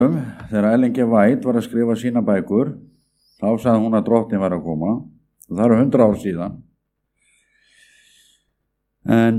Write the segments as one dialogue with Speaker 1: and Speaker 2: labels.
Speaker 1: Þegar Ellen G. White var að skrifa sína bækur, þá sagði hún að drottinn var að koma, og það eru 100 ár síðan. En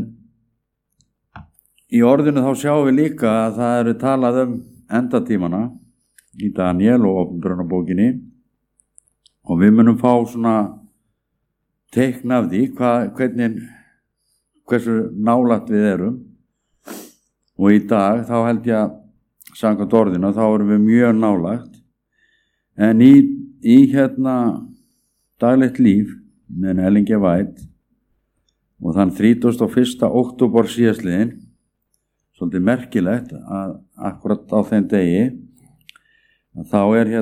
Speaker 1: í orðinu þá sjáum við líka að það eru talað endatímana í Daniel og Åpenbarunarbókinni, og við munum fá svona teikn af því hversu nálægt við erum. Og í dag þá held ég að samkvæmt orðinu þá erum við mjög nálægt, en í daglegt líf með Ellen G. White og þann 31. október síðastliðinn, svolítið merkilegt að akkurat á þeim degi þá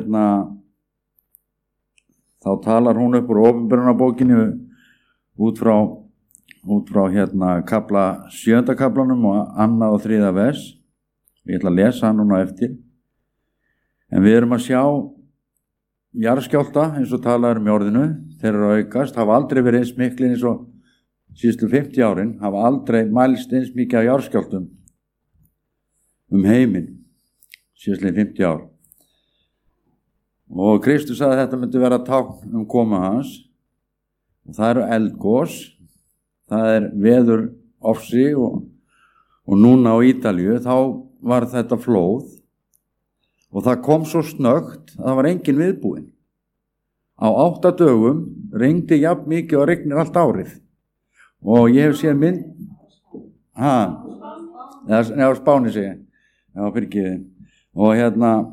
Speaker 1: þá talar hún upp úr Åpenbarunarbókinni út frá kapla 7. kaplanum og 2. og 3. vers. Ég ætla að lesa hann núna eftir. En við erum að sjá jarðskjálfta, eins og talað í orðinu, þeir eru að aukast, hafa aldrei verið eins miklir eins og síðustu 50 árin, hafa aldrei mælst eins mikið af jarðskjálftum heiminn síðustu 50 ár. Og Kristus sagði að þetta myndi vera tákn koma hans, og það eru eldgos, það er veður ofsi og núna á Ítalíu, þá var þetta flóð og það kom svo snöggt að það var engin viðbúinn. Á 8 dögum rigndi jafn mikið og rignir allt árið. Og ég hef séð mynd á Spáni segja. Já, fyrirgefið. Og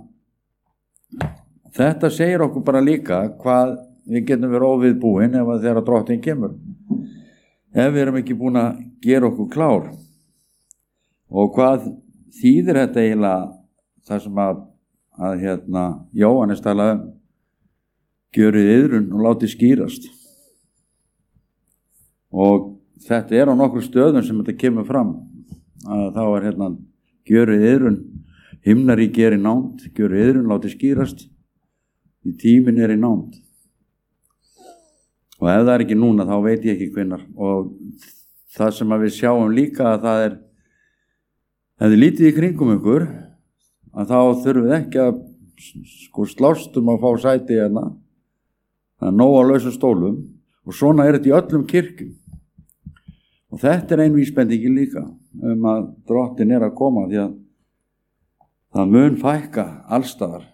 Speaker 1: þetta segir okkur bara líka hvað við getum verið óviðbúin ef þegar drottinn kemur. Ef við erum ekki búin að gera okkur klár. Og hvað þýðir þetta eiginlega það sem að Jóhannes talaði gjörið iðrun og látið skýrast. Og þetta er á nokkur stöðum sem þetta kemur fram. Að þá er gjörið iðrun, himnaríki er í nánd, gjörið iðrun, látið skýrast, í tíminn er í nánd. Og ef það er ekki núna, þá veit ég ekki hvenær. Og það sem að við sjáum líka að það er, ef þið lítið í kringum ykkur, að þá þurfum við ekki að slást að fá sæti það er nóg á lausum stólum, og svona er þetta í öllum kirkjum. Og þetta er ein vísbendingin líka að drottinn er að koma, því að það mun fækka allstaðar.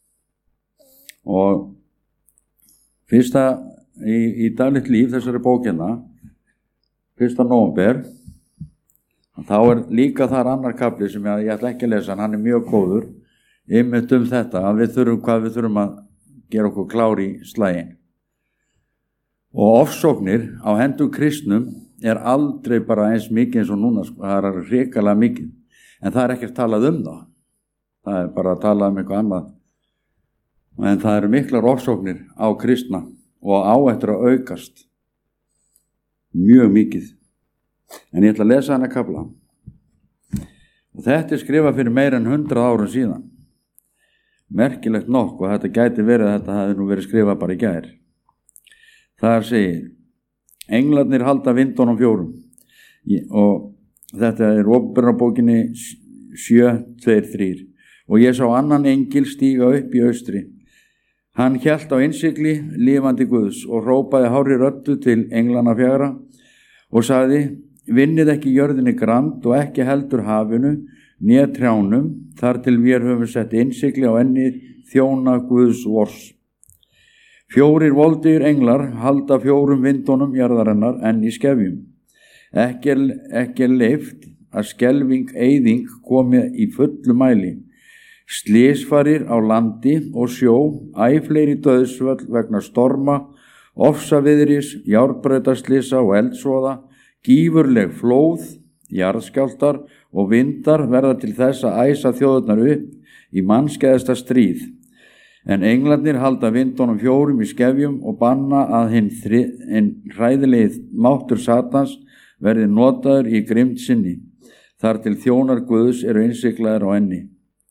Speaker 1: Og fyrsta í daglegt líf þessari bókina 1. nóvember, þá er líka þar annar kapli sem ég ætla ekki að lesa, hann er mjög góður einmitt þetta, að við þurfum að gera okkur klár í slaginn. Og ofsóknir á hendur kristnum er aldrei bara eins mikið eins og núna, það er hrikalega mikið, en það er ekkert talað það er bara að tala eitthvað annað. En það eru miklar ofsóknir á kristna og á eftir að aukast mjög mikið. En ég ætla að lesa hana kafla. Og þetta er skrifað fyrir meira en 100 árum síðan. Merkilegt nokk, og þetta gæti verið að þetta hafi nú verið skrifað bara í gær. Þar segir: englarnir halda vindunum 4. Og þetta er Åpenbarunarbókinni 7:2-3. Og ég sá annan engil stíga upp í austri. Hann hélt á innsigli lifandi Guðs og hrópaði hárri röddu til englana 4 og sagði: vinnið ekki jörðinni grand og ekki heldur hafinu né trjánum, þar til vér höfum sett innsigli á ennið þjóna Guðs vors. 4 voldigir englar halda 4 vindunum jarðarinnar enn í skefjum. Ekki er leyft að skelfing eyðing komi í fullu mæli. Slysfarir á landi og sjó, æ fleiri dauðsföll vegna storma, ofsaviðris, járnbrautarslisa og eldsvoða, gífurleg flóð, jarðskjálftar og vindar verða til þess að æsa þjóðirnar upp í mannskæðasta stríð. En englarnir halda vindunum 4 í skefjum og banna að hinn hræðilegi máttur Satans verði notaður í grimmd sinni, þar til þjónar Guðs eru innsiklaðir á enni.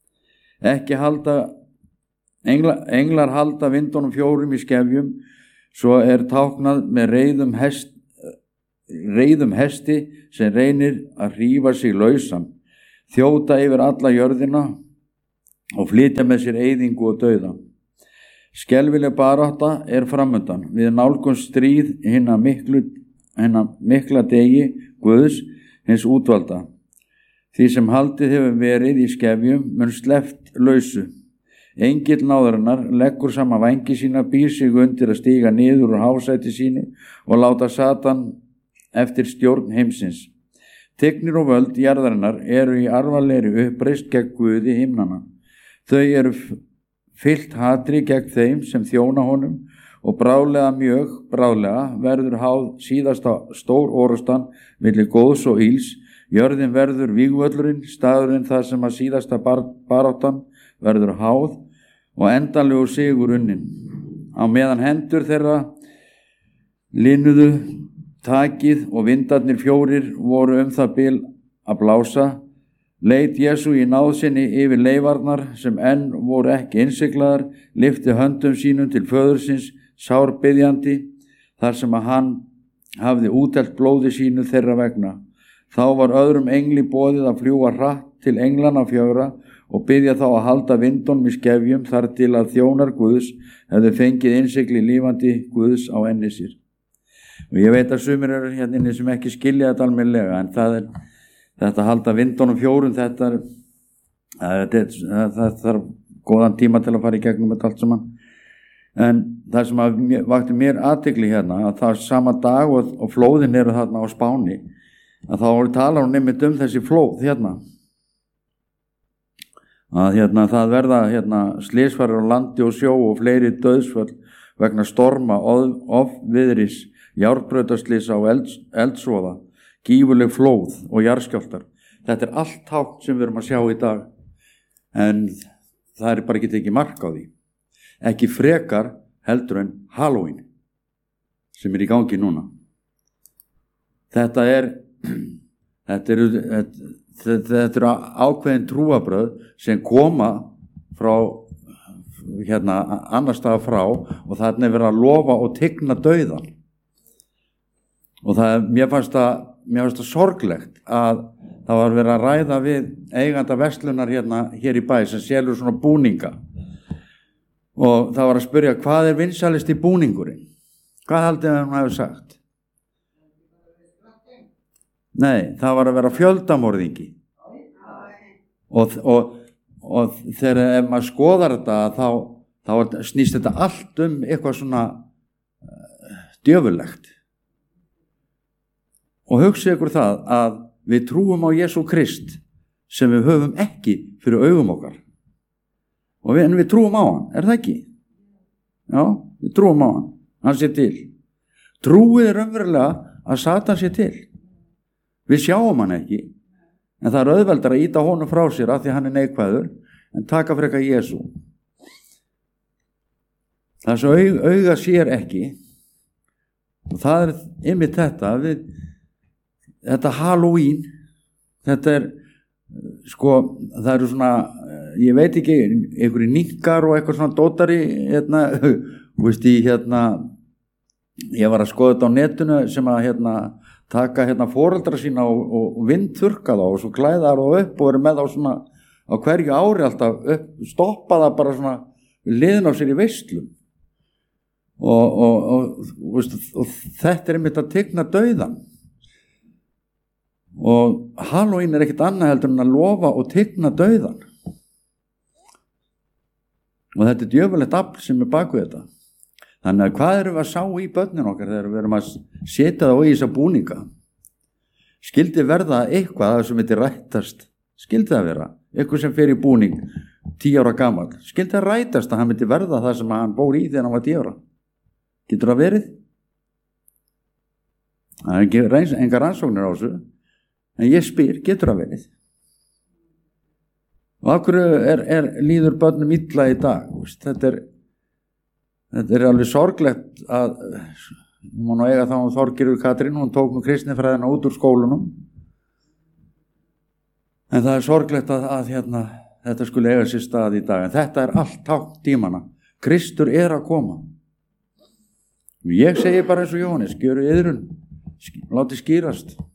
Speaker 1: Englar halda vindunum 4 í skefjum, svo er táknað með reiðum hesti sem reynir að hrífa sig lausan, þjóta yfir alla jörðina og flytja með sér eyðingu og dauða. Skelfileg barátta framundan. Við nálgumst stríð hinna mikla degi Guðs, hins útvalda. Því sem haldið hefur verið í skefjum mun sleppt lausu. Engill náðarinnar leggur saman vængi sína, býr sig undir að stíga niður úr hásæti sínu og láta Satan eftir stjórn heimsins. Tignir og völd jarðarinnar eru í arfalegri uppreisn gegn Guði himnanna. Þau eru fyllt hatri gegn þeim sem þjóna honum og bráðlega, mjög bráðlega, verður háð síðasta stór orustan milli góðs og íls. Jörðin verður vígvöllurinn, staðurinn þar sem að síðasta baráttan verður háð og endanlegur sigur unnin. Á meðan hendur þeirra linuðu takið og vindarnir 4 voru það bil að blása, leit Jesú í náð sinni yfir leifarnar sem enn voru ekki innsiglaðar, lyfti höndum sínum til föðursins, sárbiðjandi, þar sem að hann hafði útelt blóði sínu þeirra vegna. Þá var öðrum engli boðið að fljúga hratt til englana 4 og biðja þá að halda vindunum í skefjum þar til að þjónar Guðs hefðu fengið innsigli lífandi Guðs á enni sér. Og ég veit að sumir eru hérna inni sem ekki skilja þetta almennilega, en það þetta að halda vindunum 4, það þarf góðan tíma til að fara í gegnum þetta allt saman. En það sem vakti mér athygli hérna, að það sama dag og flóðin eru þarna á Spáni, að þá talar hún einmitt þessi flóð hérna. Að það verða slysfarir á landi og sjó og fleiri dauðsföll vegna storma, ofviðris, járnbrautarslys á eldsvoða, gífurleg flóð og jarðskjálftar. Þetta allt tákn sem við erum að sjá í dag, en það bara ekki tekið mark á því. Ekki frekar heldur en Halloween sem í gangi núna. Þetta eru ákveðin trúarbrögð sem koma frá annars staðar frá, og þarna verið að lofa og tigna dauðan. Og mér fannst það sorglegt að það var verið að ræða við eiganda verslunar hér í bæ sem selur svona búninga, og það var að spyrja hvað vinsælist í búningurinn. Hvað haldið hann hafi sagt? Nei, það var að vera fjöldamorðingi. Og þegar ef maður skoðar þetta þá snýst þetta allt eitthvað svona djöfulegt. Og hugsið ykkur það að við trúum á Jesú Krist sem við höfum ekki fyrir augum okkar. En við trúum á hann, það ekki? Já, við trúum á hann, hann sé til. Trúið raunverulega að Satan sé til. Við sjáum hann ekki, en það auðveldar að ýta honum frá sér af því hann neikvæður, en taka frekar Jesú. Það sem auga sér ekki, og það einmitt þetta Halloween, þetta það eru svona, ég veit ekki, einhverjir nikkar og eitthvað svona dótari, ég var að skoða þetta á netinu sem að taka foreldra sína og vindþurrka þá og svo klæða þá upp og eru með þá svona á hverju ári alltaf upp, stoppa það bara svona liðin á sér í veislum og þetta einmitt að tigna dauðan. Og Halloween ekkert annað heldur en að lofa og tigna dauðan, og þetta djöfulegt afl sem bak við þetta. Þannig að hvað erum við að sá í börnin okkar þegar við erum að setja það á í þessa búninga? Skildi verða eitthvað sem heitir rætast? Skildi það vera? Eitthvað sem fer í búning 10 ára gamall. Skildi það rætast að hann myndi verða það sem hann bór í þegar hann var 10 ára? Getur það verið? Það ekki engar rannsóknir á þessu, en ég spyr, getur það verið? Og af hverju líður börnum illa í dag? Þetta alveg sorglegt að hún má eiga þá Þorgerður Katrín, hún tók kristinfræðina út úr skólunum, en það sorglegt að þetta skulle eiga sér stað í dag. En þetta allt tákn tímana. Kristur að koma. Ég segi bara eins og Jóhannes, gjöru iðrun, láti skýrast.